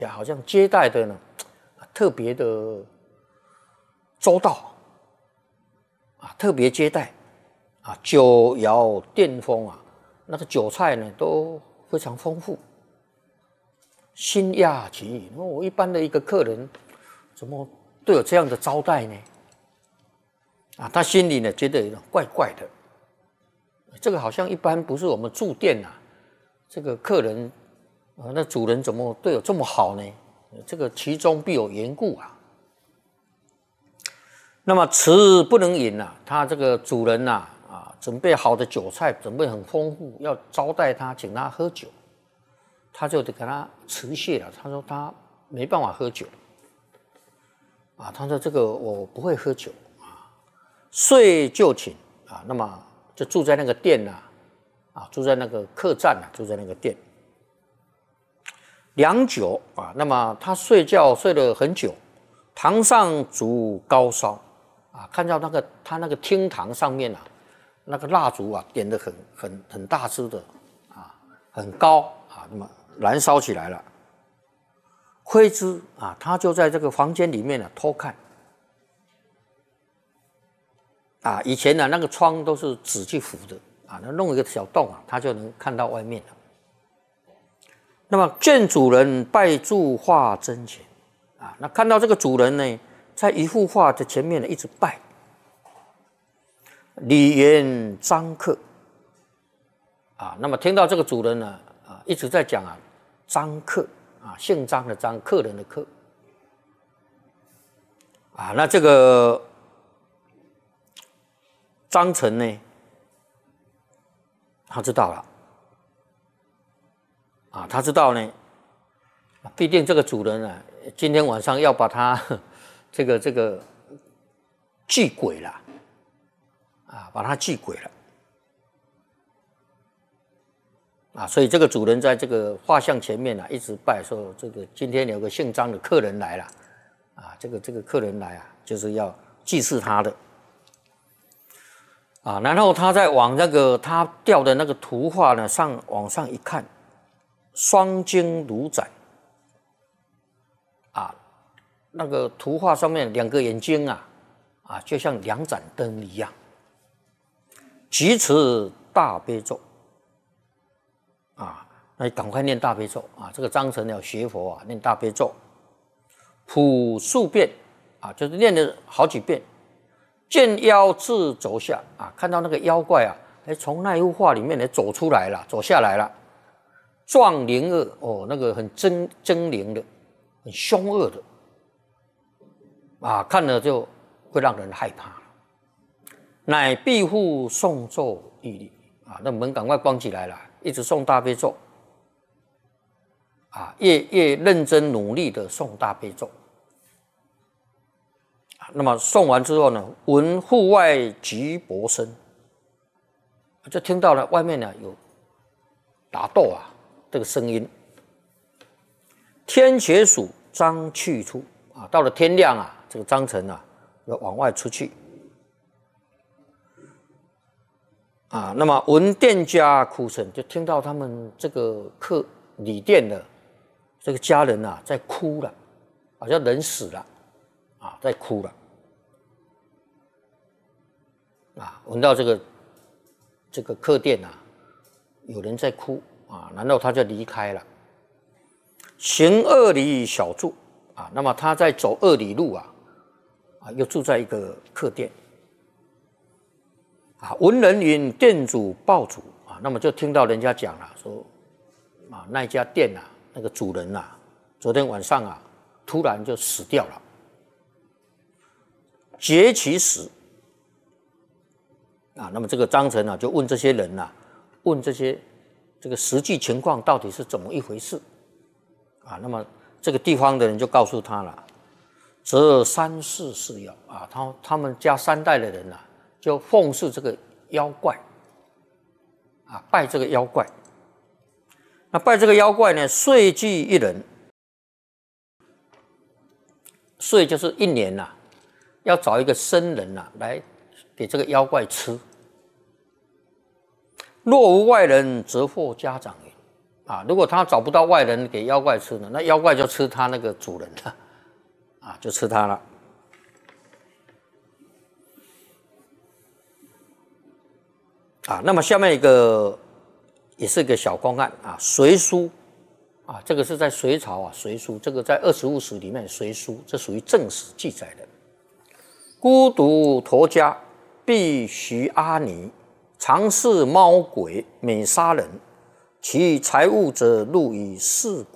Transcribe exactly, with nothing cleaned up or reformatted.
好像接待的呢特别的周到啊，特别接待啊，酒肴店风啊，那个酒菜呢都非常丰富，心讶其意。我一般的一个客人，怎么都有这样的招待呢？啊，他心里呢觉得有点怪怪的。这个好像一般不是我们住店啊，这个客人啊，那主人怎么对我这么好呢？这个其中必有缘故啊。那么此不能饮啊，他这个主人呐 啊, 啊，准备好的酒菜，准备很丰富，要招待他，请他喝酒，他就得给他辞谢了。他说他没办法喝酒啊，他说这个我不会喝酒啊，遂就寝啊，那么就住在那个店呐 啊, 啊，住在那个客栈啊，住在那个店。良久啊，那么他睡觉睡了很久，堂上烛高烧啊，看到那个他那个厅堂上面啊，那个蜡烛啊点得很很很大支的啊，很高啊，那么燃烧起来了。窥之啊，他就在这个房间里面啊偷看啊，以前呢、啊、那个窗都是纸去糊的啊，那弄一个小洞啊，他就能看到外面了。那么见主人拜柱画真前啊，那看到这个主人呢，在一幅画的前面呢一直拜，礼言张客啊，那么听到这个主人呢啊一直在讲啊张客啊，姓张的张，客人的客啊，那这个张成呢，他知道了。啊，他知道呢，必定这个主人啊，今天晚上要把他这个这个祭鬼了，啊，把他祭鬼了，啊，所以这个主人在这个画像前面啊，一直拜说，这个今天有个姓张的客人来了，啊，这个这个客人来啊，就是要祭祀他的，啊，然后他再往那个他吊的那个图画呢上往上一看。双睛如盏啊，那个图画上面两个眼睛啊，啊，就像两盏灯一样。举持大悲咒啊，那你赶快念大悲咒啊！这个张成要学佛啊，念大悲咒，普数遍啊，就是念了好几遍。见妖自走下啊，看到那个妖怪啊，哎，从那一幅画里面呢走出来了，走下来了。壮灵恶哦，那个很狰狰狞的，很凶恶的，啊，看了就会让人害怕。乃闭户诵咒屹立啊，那门赶快关起来了，一直诵大悲咒，啊，越越认真努力的诵大悲咒。啊，那么诵完之后呢，闻户外急搏声，就听到了外面呢有打斗啊。这个声音，天且属张去出啊，到了天亮啊，这个张成啊要往外出去啊。那么闻店家哭声，就听到他们这个客旅店的这个家人啊在哭了，好像人死了啊，在哭了啊。闻到这个这个客店啊，有人在哭。啊，然后他就离开了，行二里小住啊。那么他在走二里路啊，啊，又住在一个客店啊。闻人云店主报主啊，那么就听到人家讲了，说啊，那家店啊，那个主人啊，昨天晚上啊，突然就死掉了，劫其死啊。那么这个张成啊，就问这些人啊，问这些。这个实际情况到底是怎么一回事啊？那么这个地方的人就告诉他了，则三世是妖啊，他他们家三代的人啊，就奉祀这个妖怪啊，拜这个妖怪。那拜这个妖怪呢，岁祭一人，岁就是一年呐、啊，要找一个生人呐、啊、来给这个妖怪吃。若无外人，则获家长也啊，如果他找不到外人给妖怪吃呢，那妖怪就吃他那个主人了，啊，就吃他了。啊，那么下面一个也是一个小公案啊，隋书啊，这个是在隋朝啊，隋书这个在二十五史里面隋书，这属于正史记载的。孤独陀家，必徐阿尼，常视猫鬼，每杀人。其财物者，入以四